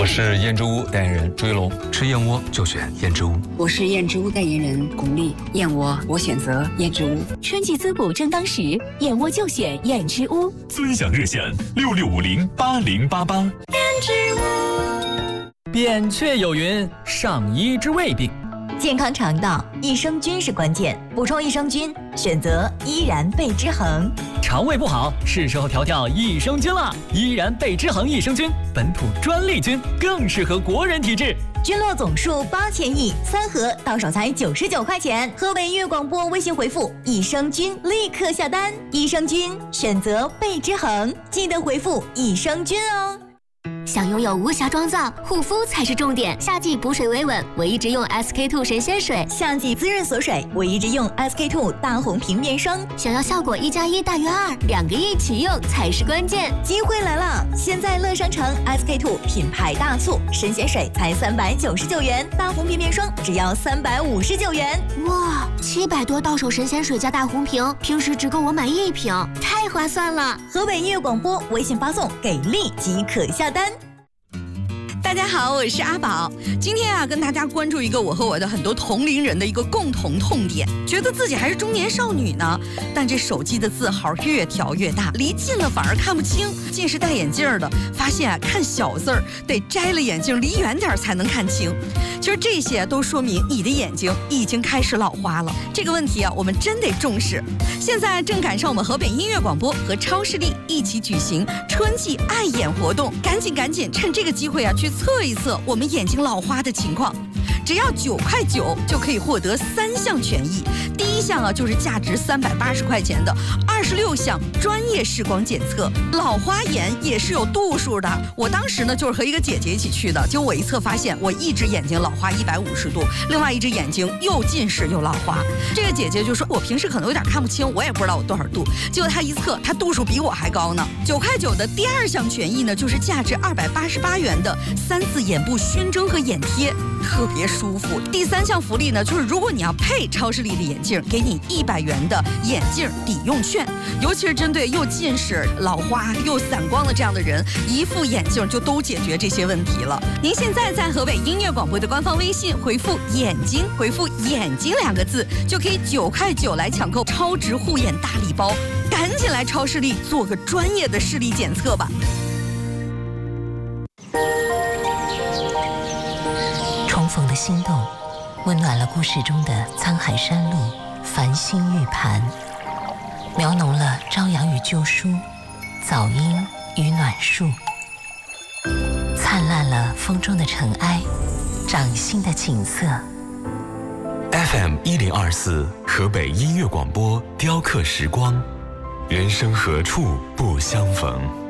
是燕之屋代言人朱一龙， 吃燕窝就选燕之屋。 我是燕之屋代言人巩俐，燕窝我选择燕之屋。 春季滋补正当时，燕窝就选燕之屋。 尊享热线66508088。燕之屋。扁鹊有云：上医之未病。 健康肠道，益生菌是关键。补充益生菌，选择依然贝之恒。 肠胃不好，是时候调调益生菌了。依然贝之恒益生菌，本土专利菌，更适合国人体质。 菌落总数8000亿，3盒到手才99块钱。河北音乐广播微信回复益生菌，立刻下单。益生菌选择贝之恒，记得回复益生菌哦。 想拥有无瑕妆造，护肤才是重点。夏季补水维稳，我一直用 SK-II 神仙水； 夏季滋润锁水，我一直用 SK-II 大红瓶面霜。 想要效果1+1大于2，2个一起用才是关键。 机会来了！现在乐商城 SK-II 品牌大促，神仙水才399元，大红瓶面霜只要359元。 哇，700多到手神仙水加大红瓶，平时只够我买1瓶，太划算了！ 河北音乐广播微信发送给力即可下单。 大家好，我是阿宝。今天啊，跟大家关注一个我和我的很多同龄人的一个共同痛点，觉得自己还是中年少女呢，但这手机的字号越调越大，离近了反而看不清。近视戴眼镜的发现啊，看小字儿得摘了眼镜离远点才能看清。其实这些都说明你的眼睛已经开始老花了。这个问题啊，我们真得重视。现在正赶上我们河北音乐广播和超视力一起举行春季爱眼活动，赶紧趁这个机会啊，去测一测我们眼睛老花的情况。只要9块9就可以获得3项权益。第一项啊，就是价值380块钱的26项专业视光检测。老花眼也是有度数的。我当时呢，就是和一个姐姐一起去的，结果我一测发现我一只眼睛老花150度，另外一只眼睛又近视又老花。这个姐姐就说，我平时可能有点看不清，我也不知道我多少度。结果她一测，她度数比我还高呢。9块9的第2项权益呢，就是价值288元的3次眼部熏蒸和眼贴，特别舒服。第3项福利呢，就是如果你要配超视力的眼镜，给你100元的眼镜抵用券。尤其是针对又近视、老花又散光的这样的人，一副眼镜就都解决这些问题了。您现在在河北音乐广播的官方微信回复“眼睛”，回复“眼睛”2个字，就可以9块9来抢购超值护眼大礼包。赶紧来超视力做个专业的视力检测吧。 重逢的心动，温暖了故事中的沧海山路，繁星玉盘，描浓了朝阳与旧书，早樱与暖树，灿烂了风中的尘埃，掌心的景色。 FM 1024河北音乐广播雕刻时光，人生何处不相逢。